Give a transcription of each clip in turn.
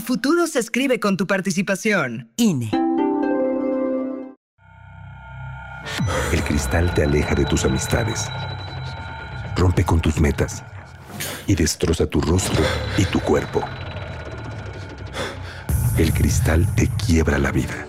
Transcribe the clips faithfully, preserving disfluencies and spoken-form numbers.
El futuro se escribe con tu participación. I N E. El cristal te aleja de tus amistades, rompe con tus metas y destroza tu rostro y tu cuerpo. El cristal te quiebra la vida.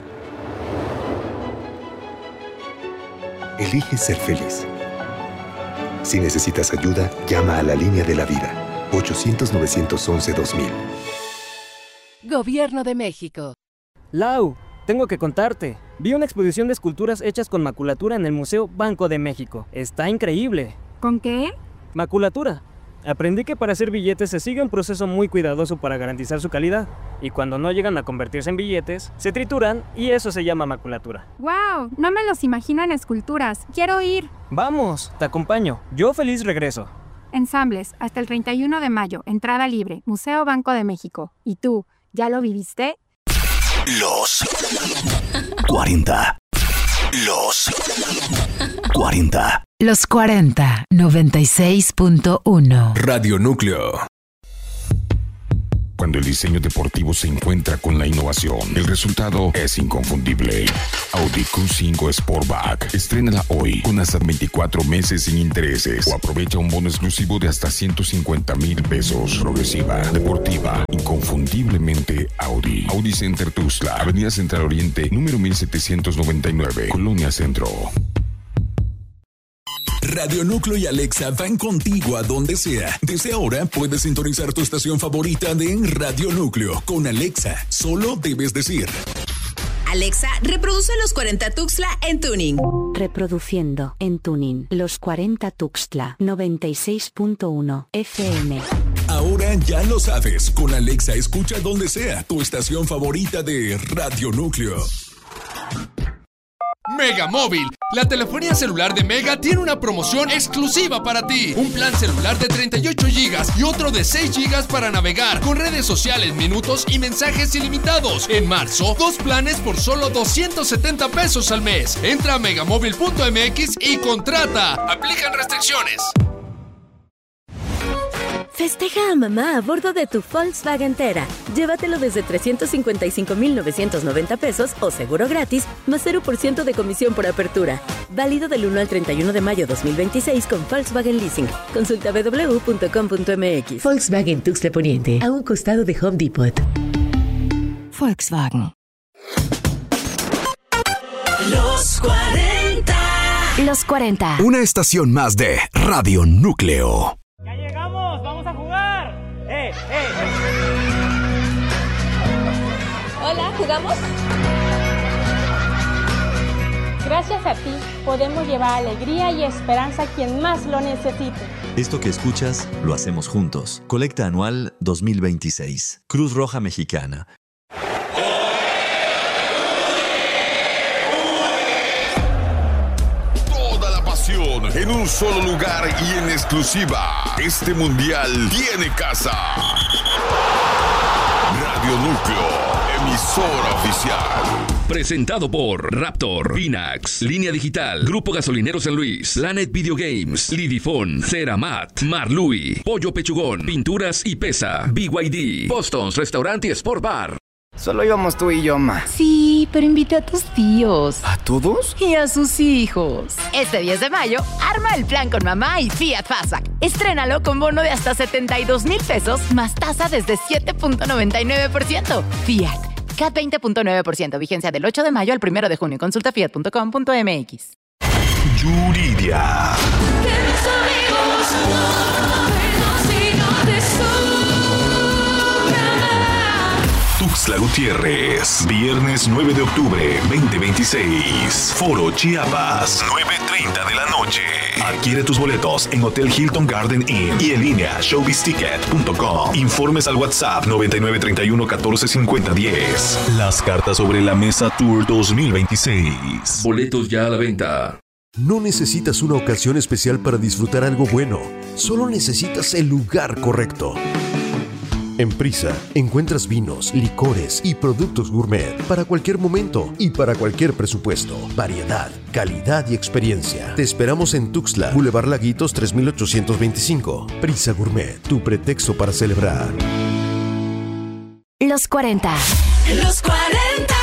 Elige ser feliz. Si necesitas ayuda, llama a la línea de la vida. ochocientos, novecientos once, dos mil. Gobierno de México. Lau, tengo que contarte. Vi una exposición de esculturas hechas con maculatura en el Museo Banco de México. Está increíble. ¿Con qué? Maculatura. Aprendí que para hacer billetes se sigue un proceso muy cuidadoso para garantizar su calidad. Y cuando no llegan a convertirse en billetes, se trituran y eso se llama maculatura. ¡Wow! No me los imagino en esculturas. ¡Quiero ir! Vamos, te acompaño. Yo feliz regreso. Ensambles, hasta el treinta y uno de mayo. Entrada libre. Museo Banco de México. ¿Y tú, ya lo viviste? Los cuarenta. Los cuarenta. Los cuarenta, noventa y seis punto uno. Radio Núcleo. Cuando el diseño deportivo se encuentra con la innovación, el resultado es inconfundible. Audi Q cinco Sportback. Estrénala hoy con hasta veinticuatro meses sin intereses o aprovecha un bono exclusivo de hasta ciento cincuenta mil pesos. Progresiva, deportiva, inconfundiblemente Audi. Audi Center Tuxtla, Avenida Central Oriente, número mil setecientos noventa y nueve, Colonia Centro. Radio Núcleo y Alexa van contigo a donde sea. Desde ahora puedes sintonizar tu estación favorita de Radio Núcleo. Con Alexa, solo debes decir: Alexa, reproduce Los cuarenta Tuxtla en Tuning. Reproduciendo en Tuning Los cuarenta Tuxtla, noventa y seis punto uno F M. Ahora ya lo sabes. Con Alexa escucha donde sea tu estación favorita de Radio Núcleo. Mega Móvil, la telefonía celular de Mega tiene una promoción exclusiva para ti. Un plan celular de treinta y ocho gigas y otro de seis gigas para navegar, con redes sociales, minutos y mensajes ilimitados. En marzo, dos planes por solo doscientos setenta pesos al mes. Entra a megamóvil punto m x y contrata. Aplican restricciones. Festeja a mamá a bordo de tu Volkswagen Tera. Llévatelo desde trescientos cincuenta y cinco mil novecientos noventa pesos o seguro gratis, más cero por ciento de comisión por apertura. Válido del uno al treinta y uno de mayo dos mil veintiséis con Volkswagen Leasing. Consulta w w w punto com punto m x. Volkswagen Tuxtla Poniente, a un costado de Home Depot. Volkswagen. Los cuarenta. Los cuarenta. Una estación más de Radio Núcleo. ¡Ya llegamos! ¡Vamos a jugar! ¡Eh, eh! Hola, ¿jugamos? Gracias a ti, podemos llevar alegría y esperanza a quien más lo necesite. Esto que escuchas, lo hacemos juntos. Colecta anual dos mil veintiséis. Cruz Roja Mexicana. En un solo lugar y en exclusiva. Este mundial tiene casa. Radio Núcleo, emisora oficial. Presentado por Raptor, Pinax, Línea Digital, Grupo Gasolinero San Luis, Planet Video Games, Lidifón, Ceramat, Marlui, Pollo Pechugón, Pinturas y Pesa, B Y D, Boston's Restaurant y Sport Bar. Solo íbamos tú y yo, ma. Sí, pero invité a tus tíos. ¿A todos? Y a sus hijos. Este diez de mayo, arma el plan con mamá y Fiat Fastback. Estrénalo con bono de hasta setenta y dos mil pesos, más tasa desde siete punto noventa y nueve por ciento. Fiat, C A T veinte punto nueve por ciento. Vigencia del ocho de mayo al primero de junio. Consulta fiat punto com punto m x. Yuridia. Que mis amigos no sino de su Tuxtla Gutiérrez, viernes nueve de octubre veinte veintiséis. Foro Chiapas, nueve treinta de la noche. Adquiere tus boletos en Hotel Hilton Garden Inn y en línea showbiz ticket punto com. Informes al WhatsApp noventa y nueve treinta y uno catorce cincuenta diez. Las cartas sobre la mesa Tour dos mil veintiséis. Boletos ya a la venta. No necesitas una ocasión especial para disfrutar algo bueno. Solo necesitas el lugar correcto. En Prisa encuentras vinos, licores y productos gourmet para cualquier momento y para cualquier presupuesto. Variedad, calidad y experiencia. Te esperamos en Tuxtla, Boulevard Laguitos tres mil ochocientos veinticinco. Prisa Gourmet, tu pretexto para celebrar. Los cuarenta. Los cuarenta.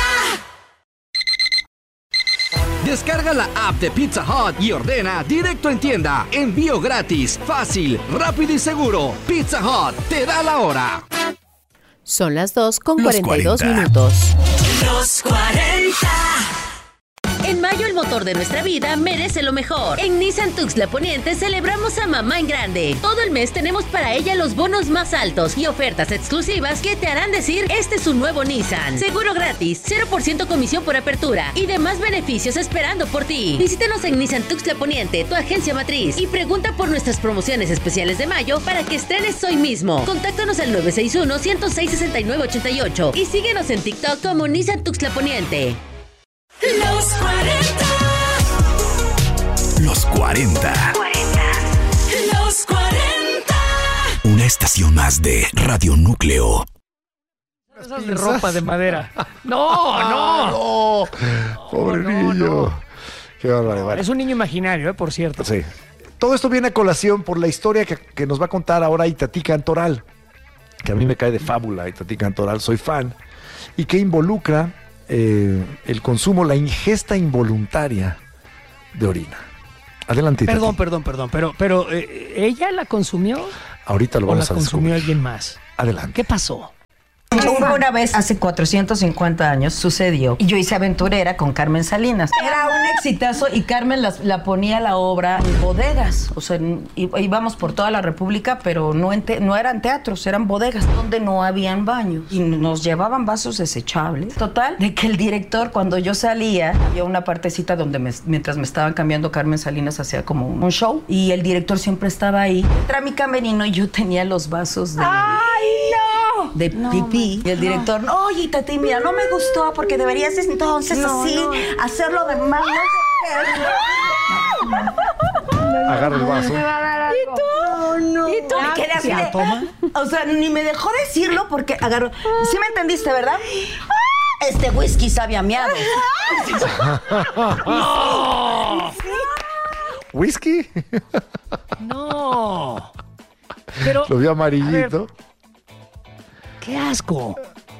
Descarga la app de Pizza Hut y ordena directo en tienda. Envío gratis, fácil, rápido y seguro. Pizza Hut te da la hora. Son las dos con Los cuarenta y dos cuarenta. minutos. Los cuarenta. En mayo el motor de nuestra vida merece lo mejor. En Nissan Tuxtla Poniente celebramos a mamá en grande. Todo el mes tenemos para ella los bonos más altos y ofertas exclusivas que te harán decir este es un nuevo Nissan. Seguro gratis, cero por ciento comisión por apertura y demás beneficios esperando por ti. Visítanos en Nissan Tuxtla Poniente, tu agencia matriz, y pregunta por nuestras promociones especiales de mayo para que estrenes hoy mismo. Contáctanos al nueve seis uno, uno cero seis, seis nueve ocho ocho y síguenos en TikTok como Nissan Tuxtla Poniente. Los cuarenta. Los cuarenta. Los cuarenta. Una estación más de Radio Núcleo. Esas de ropa de madera. No, no. No, pobre no, niño. no. Qué barbaridad. Es un niño imaginario, ¿eh? Por cierto. Sí. Todo esto viene a colación por la historia que, que nos va a contar ahora Itatí Cantoral, que a mí me cae de fábula. Itatí Cantoral, soy fan, y que involucra eh, el consumo, la ingesta involuntaria de orina. Adelante, Itatí. Perdón, perdón, perdón, pero, pero eh, ¿ella la consumió Ahorita lo o la vamos a consumió descubrir. alguien más? Adelante. ¿Qué pasó? Una vez, hace cuatrocientos cincuenta años, sucedió. Y yo hice aventurera con Carmen Salinas. Era un exitazo y Carmen las- la ponía la obra en bodegas. O sea, en- í- íbamos por toda la República, pero no, en te- no eran teatros, eran bodegas donde no habían baños. Y nos llevaban vasos desechables. Total, de que el director, cuando yo salía, había una partecita donde me- mientras me estaban cambiando, Carmen Salinas hacía como un show. Y el director siempre estaba ahí. Entra mi camerino y yo tenía los vasos de... ¡Ay, no! De pipí. Y el director, no, oye, Tati, mira, no me gustó porque deberías entonces No, así no. hacerlo de más. Agarra el vaso. ¿Y tú? No, ¿Y tú? Me quedé así ¿Se de- la toma? O sea, ni me dejó decirlo porque agarró. ¿Sí me entendiste, verdad? Este whisky sabe a miado. ¡No! ¿Whisky? No. Pero, Lo vio a amarillito. ver, ¡qué asco!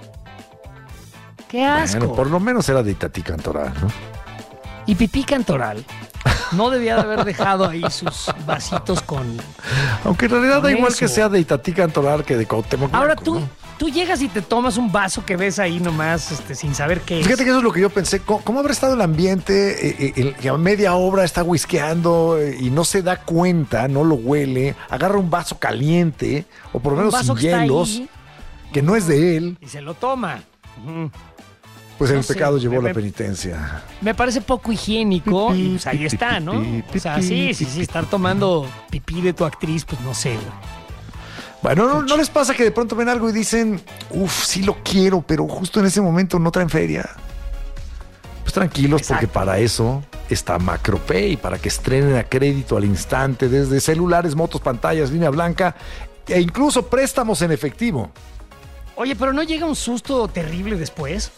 ¡Qué asco! Bueno, por lo menos era de Itatí Cantoral, ¿no? Y Pipí Cantoral no debía de haber dejado ahí sus vasitos con... Aunque en realidad da Con igual eso. que sea de Itatí Cantoral que de Cuauhtémoc Ahora Blanco, tú, ¿no? tú llegas y te tomas un vaso que ves ahí nomás, este, sin saber qué es. Fíjate que eso es lo que yo pensé. ¿Cómo, cómo habrá estado el ambiente? Eh, eh, el que a media obra está whiskeando eh, y no se da cuenta, no lo huele. Agarra un vaso caliente, o por lo Un menos vaso sin que está hielos, ahí que no es de él. y se lo toma. Ujú. Pues No el sé, pecado llevó me- la penitencia. Me parece poco higiénico. Pipí, y pues ahí pipí, está, ¿no? pipí, O sea, pipí, sí, sí, pipí. sí, estar tomando pipí de tu actriz, pues no sé, güey. Bueno, ¿no, no les pasa que de pronto ven algo y dicen, uff, sí lo quiero, pero justo en ese momento no traen feria? Pues tranquilos, porque para eso está MacroPay, para que estrenen a crédito al instante desde celulares, motos, pantallas, línea blanca e incluso préstamos en efectivo. Oye, pero ¿no llega un susto terrible después?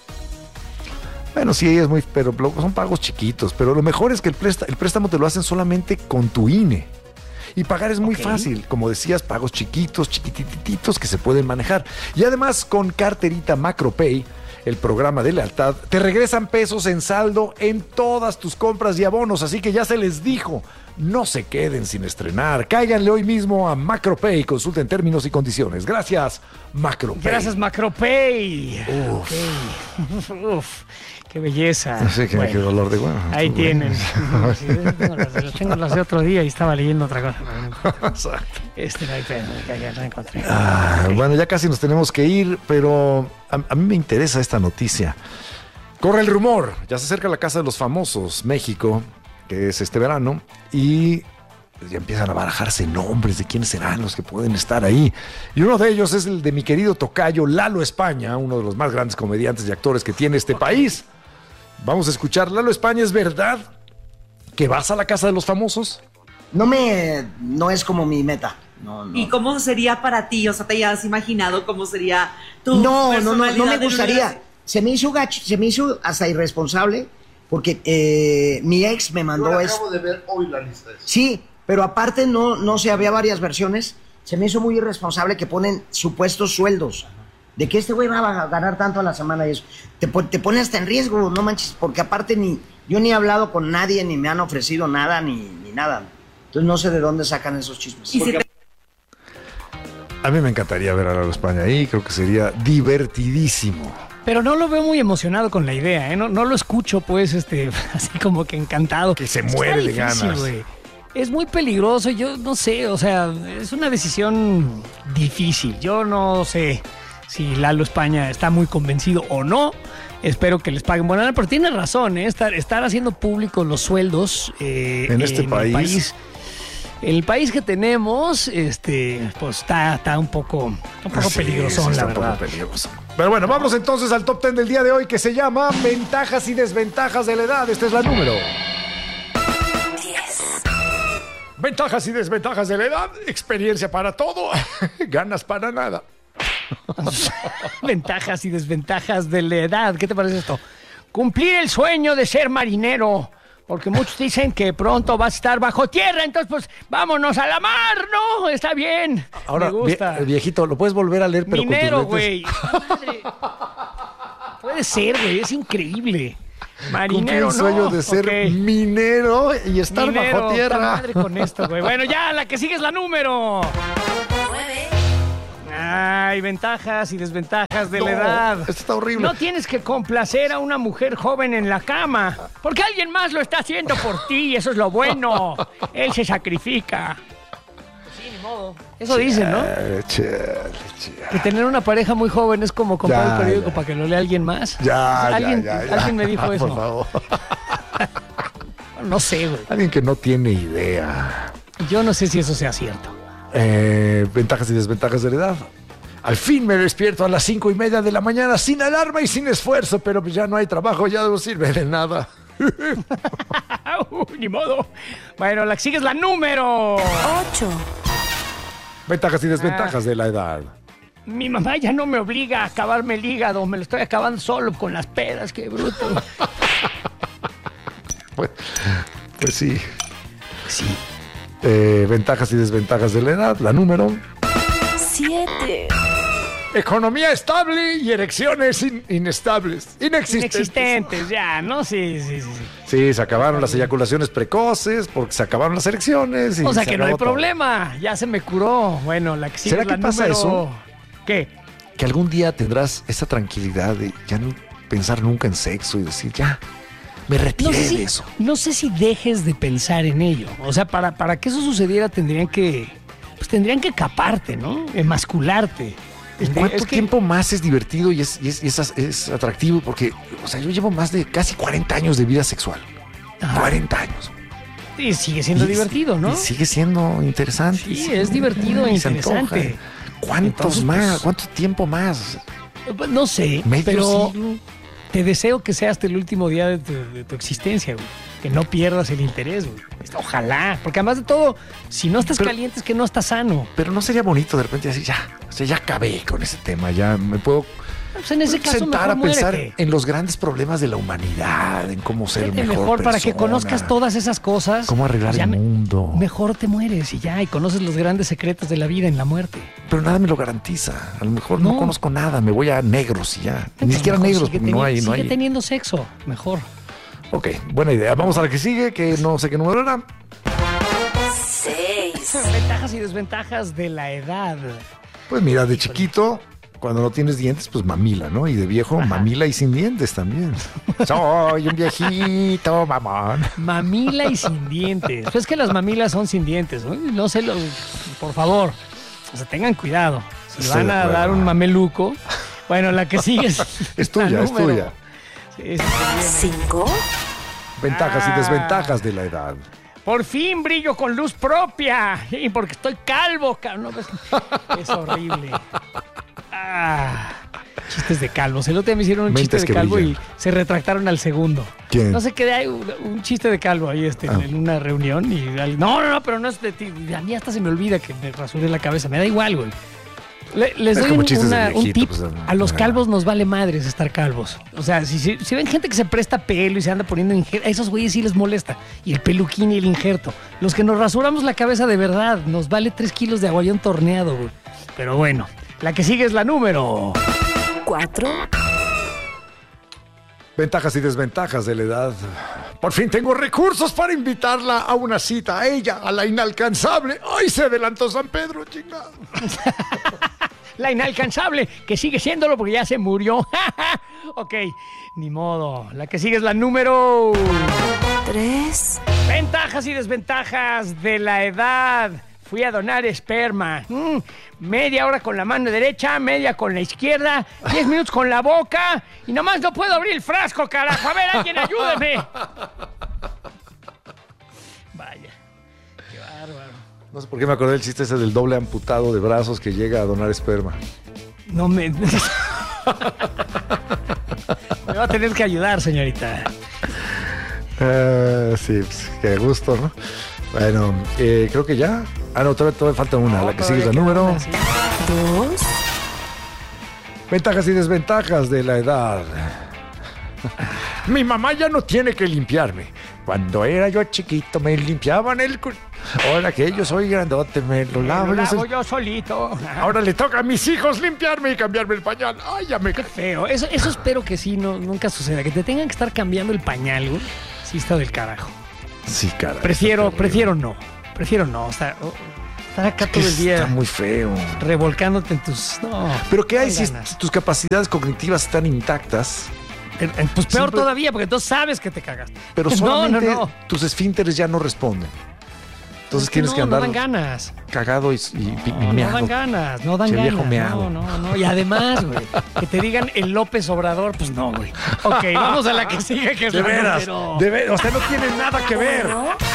Bueno, sí, es muy, pero lo- son pagos chiquitos, pero lo mejor es que el, préstamo, el préstamo te lo hacen solamente con tu I N E. Y pagar es muy Ok. fácil, como decías, pagos chiquitos, chiquitititos que se pueden manejar. Y además con carterita MacroPay, el programa de lealtad, te regresan pesos en saldo en todas tus compras y abonos, así que ya se les dijo, no se queden sin estrenar. Cáiganle hoy mismo a MacroPay y consulten términos y condiciones. Gracias, MacroPay. Gracias, MacroPay. Uf. Ok. Uf, qué belleza. No sé qué, Bueno, qué dolor de huevo. ahí Tú, tienen. bueno. Sí, tengo las, las tengo las de otro día y estaba leyendo otra cosa. Exacto. Este no hay pedo, ya, ya la encontré. Ah, bueno, ya casi nos tenemos que ir, pero a, a mí me interesa esta noticia. Corre el rumor, ya se acerca la Casa de los Famosos, México, que es este verano, y ya empiezan a barajarse nombres de quiénes serán los que pueden estar ahí. Y uno de ellos es el de mi querido tocayo Lalo España, uno de los más grandes comediantes y actores que tiene este país. Vamos a escuchar, Lalo España, ¿es verdad que vas a la Casa de los Famosos? No me, no es como mi meta. No, no. ¿Y cómo sería para ti? O sea, ¿te has imaginado cómo sería tu No, no, no, personalidad no me en un gustaría. lugar? Se me hizo gacho, se me hizo hasta irresponsable porque eh, mi ex me mandó Yo es- acabo de ver hoy la lista esa. Sí, pero aparte no, no sé, había varias versiones. Se me hizo muy irresponsable que ponen supuestos sueldos. de que este güey va a ganar tanto a la semana y eso, te, te pone hasta en riesgo, no manches, porque aparte ni yo ni he hablado con nadie, ni me han ofrecido nada, ni, ni nada. Entonces no sé de dónde sacan esos chismes. Porque... A mí me encantaría ver a Lalo España ahí, creo que sería divertidísimo. Pero no lo veo muy emocionado con la idea, ¿eh? No, no lo escucho, pues, este, así como que encantado. Que se muere de ganas. Wey. Es muy peligroso, yo no sé, o sea, es una decisión difícil. Yo no sé si Lalo España está muy convencido o no. Espero que les paguen buena lana, pero tiene razón, ¿eh? Estar, estar haciendo públicos los sueldos eh, en este en país. El país El país que tenemos, este, pues está, está un poco, un poco sí, peligroso, sí, la verdad. Un poco peligroso. Pero bueno, vamos entonces al top ten del día de hoy, que se llama Ventajas y Desventajas de la Edad. Esta es la número diez. Ventajas y desventajas de la edad. Experiencia para todo. Ganas para nada. Ventajas y desventajas de la edad. ¿Qué te parece esto? Cumplir el sueño de ser marinero. Porque muchos dicen que pronto vas a estar bajo tierra, entonces pues vámonos a la mar, ¿no? Está bien. Ahora, me gusta. Vie- viejito, lo puedes volver a leer, pero minero, con tus lentes. güey. Puede ser, güey, es increíble. Marinero, el sueño no. de ser okay. minero y estar minero, bajo tierra. Madre con esto, güey. Bueno, ya, la que sigue es la número nueve. Ay, ventajas y desventajas de no, la edad. Esto está horrible. No tienes que complacer a una mujer joven en la cama, porque alguien más lo está haciendo por ti, eso es lo bueno. Él se sacrifica. Sí, ni modo. Eso chale, dicen, ¿no? Chale, chale. Que tener una pareja muy joven es como comprar ya, el periódico ya. para que lo lea alguien más. Ya, ¿Alguien, ya, ya, ya. alguien me dijo ah, eso. Por favor. No sé, güey. Alguien que no tiene idea. Yo no sé si eso sea cierto. Eh, ventajas y desventajas de la edad. Al fin me despierto a las cinco y media de la mañana sin alarma y sin esfuerzo, pero ya no hay trabajo, ya no sirve de nada. uh, ni modo. Bueno, la que sigue es la número ocho. Ventajas y desventajas ah. de la edad. Mi mamá ya no me obliga a acabarme el hígado, me lo estoy acabando solo con las pedas, qué bruto. pues, pues sí. Sí. Eh, ventajas y desventajas de la edad. La número siete. Economía estable y erecciones in- inestables, inexistentes. Inexistentes, ya, ¿no? Sí, sí, sí. Sí, se acabaron las eyaculaciones precoces porque se acabaron las erecciones. Y o sea se que no hay acabó todo. problema, ya se me curó. Bueno, la que sigue ¿Será es la que pasa número... eso? ¿Qué? Que algún día tendrás esa tranquilidad de ya no pensar nunca en sexo y decir, ya, me retiré no sé si, de eso. No sé si dejes de pensar en ello. O sea, para, para que eso sucediera tendrían que... Pues tendrían que caparte, ¿no? Emascularte. ¿En cuánto es que... tiempo más es divertido y es, y es, y es, es atractivo? Porque, o sea, yo llevo más de casi cuarenta años de vida sexual. Ajá. cuarenta años. Y sigue siendo y, divertido, ¿no? Y sigue siendo interesante. Sí, sí es divertido e interesante. ¿Cuántos Entonces, más? Pues, ¿Cuánto tiempo más? No sé, ¿Medio pero siglo? Te deseo que sea hasta el último día de tu, de tu existencia, güey. Que no pierdas el interés, güey. Ojalá, porque además de todo, si no estás pero, caliente es que no estás sano. Pero no sería bonito de repente decir, ya, o sea, ya acabé con ese tema, ya me puedo pues en ese caso, sentar a pensar muérete. en los grandes problemas de la humanidad, en cómo ser Vete mejor, mejor persona, para que conozcas todas esas cosas. Cómo arreglar el me, mundo. Mejor te mueres y ya, y conoces los grandes secretos de la vida en la muerte. Pero nada me lo garantiza. A lo mejor no, no conozco nada, me voy a negros y ya. Ni siquiera negros, porque teni- no hay, no sigue hay. teniendo sexo, mejor. Ok, buena idea. Vamos a la que sigue, que no sé qué número era. Seis. Ventajas y desventajas de la edad. Pues mira, de chiquito, cuando no tienes dientes, pues mamila, ¿no? Y de viejo, ajá, mamila y sin dientes también. Soy un viejito, mamón. Mamila y sin dientes. Pues es que las mamilas son sin dientes, ¿no? No sé, lo, por favor, o sea, tengan cuidado. Si van a dar un mameluco, bueno, la que sigue es, es tuya, es tuya. Sí, sí, ¿Cinco? Ventajas ah. y desventajas de la edad. Por fin brillo con luz propia. Y porque estoy calvo, cabrón. Es horrible. Ah, chistes de calvos. El otro día me hicieron un Mentes chiste de calvo brillan. y se retractaron al segundo. ¿Quién? No sé qué, hay un, un chiste de calvo ahí este, ah. en una reunión. Y no, no, no, pero no es de ti. A mí hasta se me olvida que me rasuré la cabeza. Me da igual, güey. Le, les doy un, una, viejito, un tip. Pues, a los calvos nos vale madres estar calvos. O sea, si, si, si ven gente que se presta pelo y se anda poniendo injerto, a esos güeyes sí les molesta. Y el peluquín y el injerto. Los que nos rasuramos la cabeza de verdad, nos vale tres kilos de aguayón torneado, güey. Pero bueno, la que sigue es la número cuatro. Ventajas y desventajas de la edad. Por fin tengo recursos para invitarla a una cita, a ella, a la inalcanzable. ¡Ay, se adelantó San Pedro, chingado! La inalcanzable, que sigue siéndolo porque ya se murió. Ok, ni modo. La que sigue es la número... Tres. Ventajas y desventajas de la edad. Fui a donar esperma. Mm, media hora con la mano derecha, media con la izquierda, diez minutos con la boca y nomás no puedo abrir el frasco, carajo. A ver, alguien ayúdeme. Vaya, qué bárbaro. No sé por qué me acordé del chiste ese del doble amputado de brazos que llega a donar esperma. No me... Me va a tener que ayudar, señorita. Uh, sí, pues, qué gusto, ¿no? Bueno, eh, creo que ya. Ah, no, todavía, todavía falta una. No, la que sigue es la número... Una, sí. Dos. Ventajas y desventajas de la edad. Mi mamá ya no tiene que limpiarme. Cuando era yo chiquito me limpiaban el culo. Ahora que yo soy grandote me lo lavo. Me lo lavo yo solito. Ahora le toca a mis hijos limpiarme y cambiarme el pañal. Ay, ya me... Qué feo. Eso, eso espero que sí, no, nunca suceda. Que te tengan que estar cambiando el pañal, güey. Sí está del carajo. Sí, carajo. Prefiero, prefiero no. Prefiero no. O sea, estar acá todo el día. Está muy feo. Revolcándote en tus... No. Pero ¿qué hay si, si tus capacidades cognitivas están intactas? Pues peor Siempre... todavía, porque tú sabes que te cagaste. Pero solamente no, no, no. tus esfínteres ya no responden. Entonces tienes no, que andar no dan ganas. Cagado y, y, y no, meado. No dan ganas, no dan che, ganas. Viejo meado. No, no, no. Y además, güey, que te digan el López Obrador, pues no, güey. Ok, vamos a la que sigue, que es de la veras, número... de veras, o sea, no tiene nada que ver.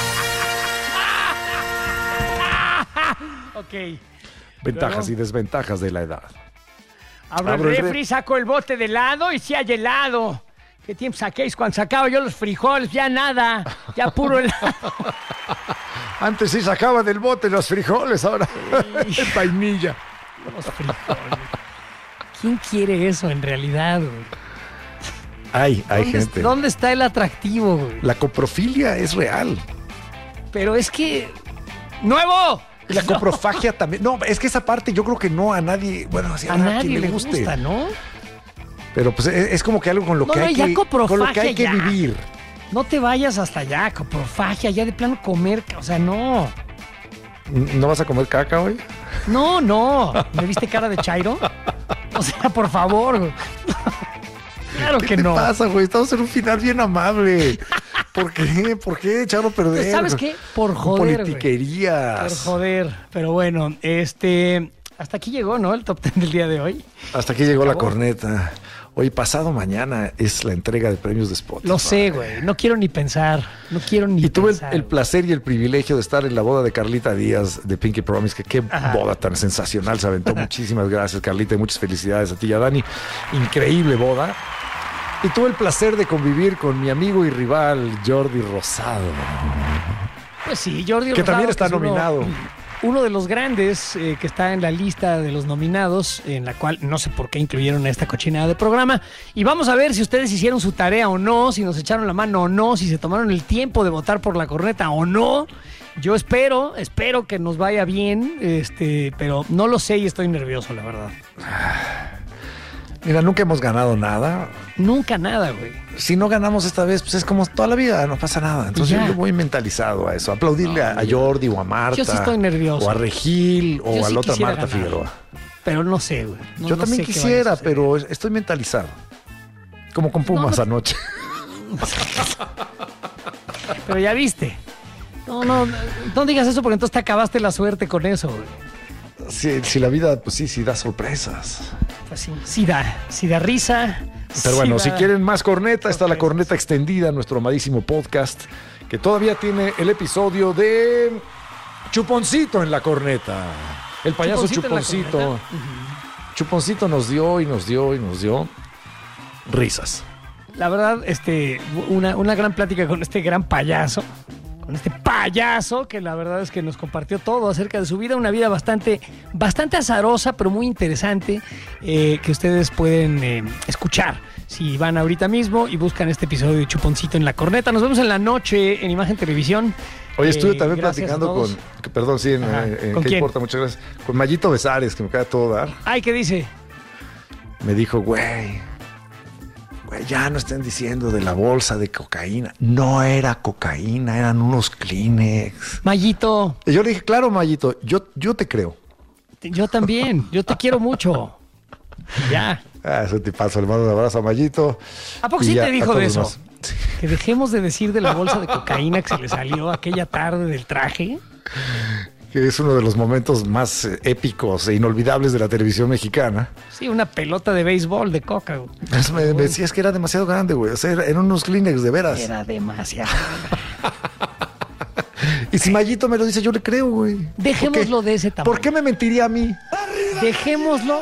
Ok. Ventajas Luego... y desventajas de la edad. Abro, Abro el refri, re... saco el bote de helado y si hay helado. ¿Qué tiempo saquéis cuando sacaba yo los frijoles? Ya nada, ya puro helado. Antes sí sacaba del bote los frijoles, ahora sí. Vainilla. Los frijoles. ¿Quién quiere eso en realidad, güey? Hay, hay ¿Dónde, gente. ¿Dónde está el atractivo, güey? La coprofilia es real. Pero es que... ¡Nuevo! La no. coprofagia también. No, es que esa parte yo creo que no a nadie... Bueno, así a, a nadie le guste. gusta, ¿no? Pero pues es, es como que algo con lo, no, que, no, hay que, con lo que hay que ya. vivir. No te vayas hasta allá, coprofagia, ya de plano comer, o sea, no. ¿No vas a comer caca hoy? No, no. ¿Me viste cara de chairo? O sea, por favor. Claro que no. ¿Qué te pasa, güey? Estamos en un final bien amable. ¿Por qué? ¿Por qué echarlo a perder? ¿Sabes qué? Por joder, politiquerías. Por joder. Pero bueno, este... Hasta aquí llegó, ¿no? El top ten del día de hoy. Hasta aquí llegó la corneta. Hoy, pasado mañana, es la entrega de premios de Spotify. Lo sé, güey. No quiero ni pensar. No quiero ni Y tuve pensar, el, el placer y el privilegio de estar en la boda de Carlita Díaz de Pinky Promise. Que qué Ajá. boda tan sensacional se aventó. Muchísimas gracias, Carlita, y muchas felicidades a ti y a Dani. Increíble boda. Y tuve el placer de convivir con mi amigo y rival, Jordi Rosado. Pues sí, Jordi que Rosado. También está que nominado. Uno, uno de los grandes eh, que está en la lista de los nominados, en la cual no sé por qué incluyeron a esta cochinada de programa. Y vamos a ver si ustedes hicieron su tarea o no, si nos echaron la mano o no, si se tomaron el tiempo de votar por la corneta o no. Yo espero, espero que nos vaya bien, este, pero no lo sé y estoy nervioso, la verdad. Mira, nunca hemos ganado nada. Nunca nada, güey. Si no ganamos esta vez, pues es como toda la vida, no pasa nada. Entonces yo voy mentalizado a eso. Aplaudirle no, a, a Jordi o a Marta. Yo sí estoy nervioso. O a Regil o yo a sí la otra Marta ganar, Figueroa. Pero no sé, güey. No, yo no también sé quisiera, pero estoy mentalizado. Como con Pumas no, no... anoche. Pero ya viste. No, no, no digas eso porque entonces te acabaste la suerte con eso, güey. Si, si la vida, pues sí, sí da sorpresas. Pues sí, sí da, sí da risa. Pero bueno, sí si da... quieren más corneta, está la corneta extendida, nuestro amadísimo podcast, que todavía tiene el episodio de Chuponcito en la corneta. El payaso Chuponcito. Chuponcito, uh-huh. Chuponcito nos dio y nos dio y nos dio risas. La verdad, este, una, una gran plática con este gran payaso. Con este payaso que la verdad es que nos compartió todo acerca de su vida, una vida bastante, bastante azarosa, pero muy interesante, eh, que ustedes pueden eh, escuchar si van ahorita mismo y buscan este episodio de Chuponcito en la corneta. Nos vemos en la noche en Imagen Televisión. Oye, estuve eh, también gracias platicando con, que, perdón, sí, en, Ajá, en, ¿con ¿qué quién? importa? Muchas gracias. Con Mayito Besares, que me acaba de todo dar. Ay, ¿qué dice? me dijo, güey, güey, ya no estén diciendo de la bolsa de cocaína. No era cocaína, eran unos Kleenex. Mayito. Y yo le dije, claro, Mayito, yo, yo te creo. Yo también, yo te quiero mucho. Ya. Ah, es un tipazo, le mando un abrazo a Mayito. ¿A poco sí te dijo de eso? Que dejemos de decir de la bolsa de cocaína que se le salió aquella tarde del traje. Que es uno de los momentos más eh, épicos e inolvidables de la televisión mexicana. Sí, una pelota de béisbol de coca. Eso me, me decías que era demasiado grande, güey. O sea, eran unos Kleenex, de veras. Era demasiado. Y si Mayito me lo dice, yo le creo, güey. Dejémoslo de ese tamaño. ¿Por qué me mentiría a mí? Dejémoslo.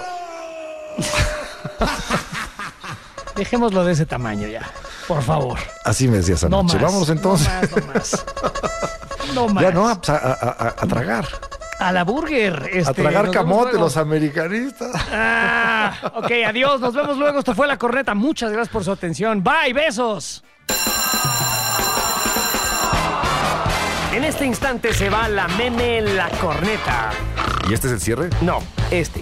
Dejémoslo de ese tamaño ya, por favor. Así me decías anoche. No más, vámonos entonces. No más, no más. No más. Ya no, a, a, a, a tragar. A la burger. Este, a tragar camote, los americanistas. Ah, ok, adiós. Nos vemos luego. Esto fue La Corneta. Muchas gracias por su atención. Bye, besos. En este instante se va la meme La Corneta. ¿Y este es el cierre? No, este.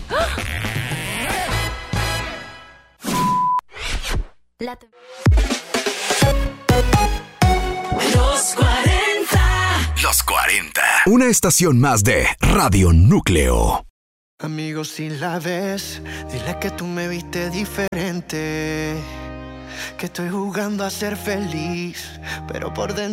La te- Los cuarenta. Los cuarenta. Una estación más de Radio Núcleo. Amigo, si la ves, dile que tú me viste diferente. Que estoy jugando a ser feliz, pero por dentro